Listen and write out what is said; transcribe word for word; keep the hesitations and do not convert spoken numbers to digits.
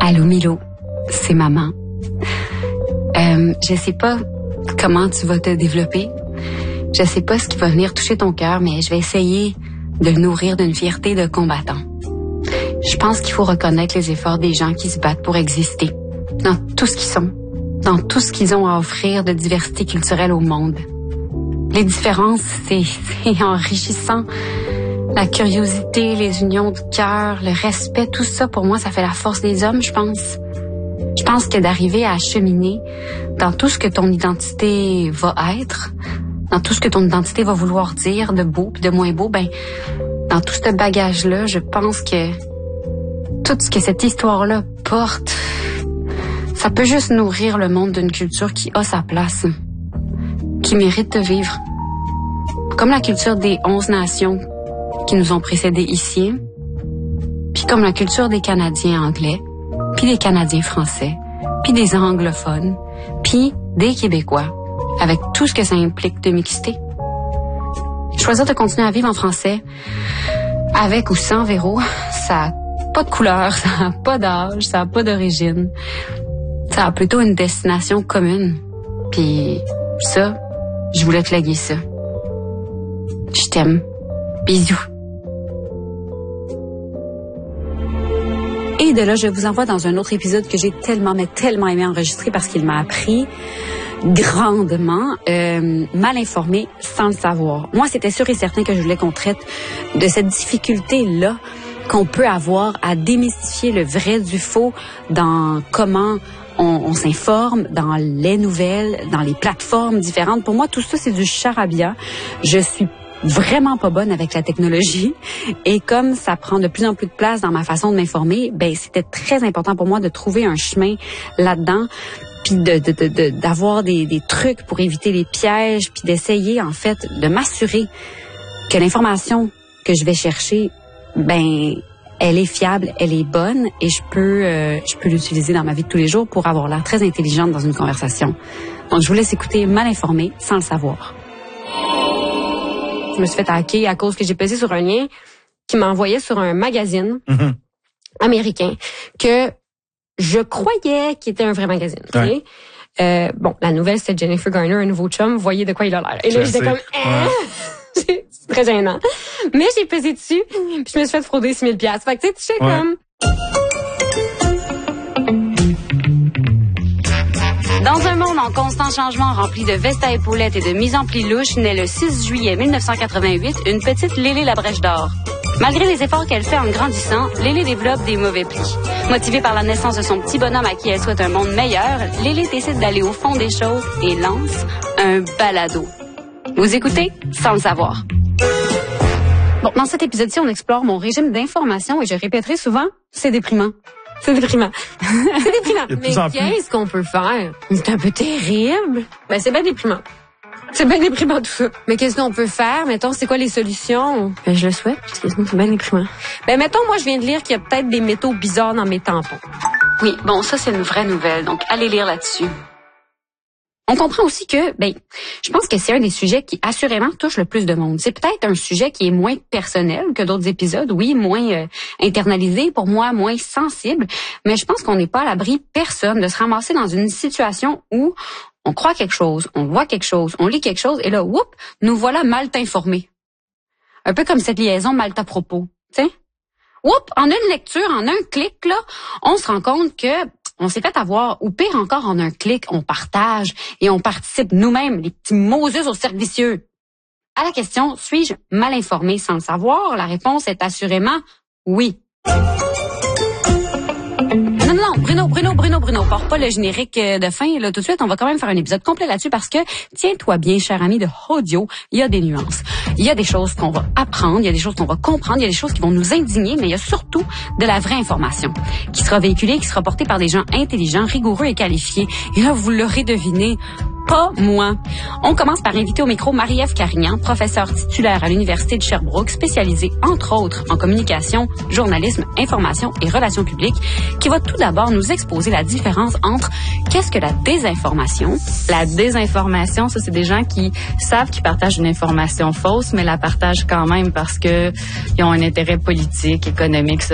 Allô Milo, c'est maman. Euh, je sais pas comment tu vas te développer. Je sais pas ce qui va venir toucher ton cœur, mais je vais essayer de le nourrir d'une fierté de combattant. Je pense qu'il faut reconnaître les efforts des gens qui se battent pour exister, dans tout ce qu'ils sont, dans tout ce qu'ils ont à offrir de diversité culturelle au monde. Les différences, c'est, c'est enrichissant. La curiosité, les unions du cœur, le respect, tout ça, pour moi, ça fait la force des hommes, je pense. Je pense que d'arriver à cheminer dans tout ce que ton identité va être, dans tout ce que ton identité va vouloir dire, de beau puis de moins beau, ben, dans tout ce bagage-là, je pense que tout ce que cette histoire-là porte, ça peut juste nourrir le monde d'une culture qui a sa place, qui mérite de vivre. Comme la culture des onze nations qui nous ont précédés ici, puis comme la culture des Canadiens anglais, puis des Canadiens français, puis des anglophones, puis des Québécois, avec tout ce que ça implique de mixité. Choisir de continuer à vivre en français, avec ou sans Véro, ça n'a pas de couleur, ça n'a pas d'âge, ça n'a pas d'origine. Ça a plutôt une destination commune. Puis ça, je voulais te léguer ça. Je t'aime. Bisous. Et de là, je vous envoie dans un autre épisode que j'ai tellement, mais tellement aimé enregistrer parce qu'il m'a appris grandement, euh, mal informé sans le savoir. Moi, c'était sûr et certain que je voulais qu'on traite de cette difficulté-là qu'on peut avoir à démystifier le vrai du faux dans comment on, on s'informe, dans les nouvelles, dans les plateformes différentes. Pour moi, tout ça, c'est du charabia. Je suis vraiment pas bonne avec la technologie et comme ça prend de plus en plus de place dans ma façon de m'informer, ben c'était très important pour moi de trouver un chemin là-dedans, puis de, de, de, de d'avoir des, des trucs pour éviter les pièges, puis d'essayer en fait de m'assurer que l'information que je vais chercher, ben elle est fiable, elle est bonne et je peux euh, je peux l'utiliser dans ma vie de tous les jours pour avoir l'air très intelligente dans une conversation. Donc je vous laisse écouter Mal informé sans le savoir. Je me suis fait hacker à cause que j'ai pesé sur un lien qui m'envoyait sur un magazine mm-hmm. américain que je croyais qu'il était un vrai magazine. Ouais. Okay? Euh, bon, la nouvelle, c'était Jennifer Garner, un nouveau chum. Vous voyez de quoi il a l'air. Et là, j'étais comme... Eh! Ouais. C'est très gênant. Mais j'ai pesé dessus, puis je me suis fait frauder six mille dollars. Fait que tu sais, tu sais ouais. comme... Dans un monde en constant changement rempli de vestes à épaulettes et de mise en pli louche, naît le six juillet mille neuf cent quatre-vingt-huit une petite Lélé la Brèche d'Or. Malgré les efforts qu'elle fait en grandissant, Lélé développe des mauvais plis. Motivée par la naissance de son petit bonhomme à qui elle souhaite un monde meilleur, Lélé décide d'aller au fond des choses et lance un balado. Vous écoutez sans le savoir. Bon, dans cet épisode-ci, on explore mon régime d'information et je répéterai souvent, c'est déprimant. C'est déprimant. C'est déprimant. Mais qu'est-ce qu'on peut faire? C'est un peu terrible. Ben, c'est bien déprimant. C'est bien déprimant tout ça. Mais qu'est-ce qu'on peut faire? Mettons, c'est quoi les solutions? Ben, je le souhaite, parce que sinon, c'est bien déprimant. Ben, mettons, moi, je viens de lire qu'il y a peut-être des métaux bizarres dans mes tampons. Oui, bon, ça, c'est une vraie nouvelle, donc allez lire là-dessus. On comprend aussi que, ben, je pense que c'est un des sujets qui assurément touche le plus de monde. C'est peut-être un sujet qui est moins personnel que d'autres épisodes, oui, moins euh, internalisé, pour moi, moins sensible, mais je pense qu'on n'est pas à l'abri, personne, de se ramasser dans une situation où on croit quelque chose, on voit quelque chose, on lit quelque chose, et là, whoop, nous voilà mal informés. Un peu comme cette liaison mal à propos, tu sais. Whoop, en une lecture, en un clic, là, on se rend compte que on s'est fait avoir, ou pire encore, en un clic, on partage et on participe nous-mêmes, les petits Moses au cercle vicieux. À la question, suis-je mal informé sans le savoir? La réponse est assurément oui. Non, non, non, Bruno, Bruno, Bruno, Bruno, pars pas le générique de fin, là, tout de suite. On va quand même faire un épisode complet là-dessus parce que, tiens-toi bien, cher ami de audio, il y a des nuances. Il y a des choses qu'on va apprendre, il y a des choses qu'on va comprendre, il y a des choses qui vont nous indigner, mais il y a surtout de la vraie information qui sera véhiculée, qui sera portée par des gens intelligents, rigoureux et qualifiés. Et là, vous l'aurez deviné, pas moi. On commence par inviter au micro Marie-Ève Carignan, professeure titulaire à l'Université de Sherbrooke, spécialisée entre autres en communication, journalisme, information et relations publiques, qui va tout d'abord nous exposer la différence entre qu'est-ce que la désinformation. La désinformation, ça c'est des gens qui savent qu'ils partagent une information fausse, mais la partagent quand même parce que ils ont un intérêt politique, économique, social.